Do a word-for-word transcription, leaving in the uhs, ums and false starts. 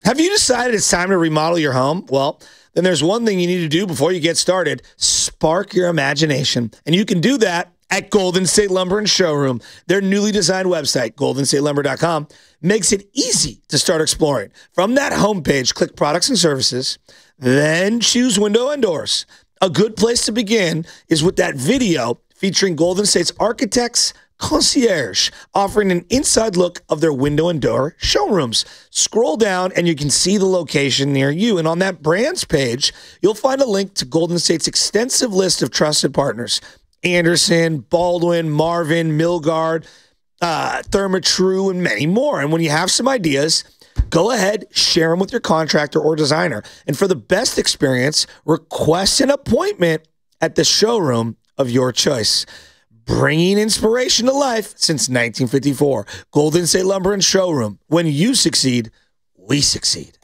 Have you decided it's time to remodel your home? Well, then there's one thing you need to do before you get started. Spark your imagination. And you can do that at Golden State Lumber and Showroom. Their newly designed website, golden state lumber dot com, makes it easy to start exploring. From that homepage, click Products and Services, then choose Window and Doors. A good place to begin is with that video featuring Golden State's architects, Concierge, offering an inside look of their window and door showrooms. Scroll down and you can see the location near you. And on that brands page, you'll find a link to Golden State's extensive list of trusted partners. Anderson, Baldwin, Marvin, Milgard, uh, Therma-Tru, and many more. And when you have some ideas, go ahead, share them with your contractor or designer. And for the best experience, request an appointment at the showroom of your choice. Bringing inspiration to life since nineteen fifty-four. Golden State Lumber and Showroom. When you succeed, we succeed.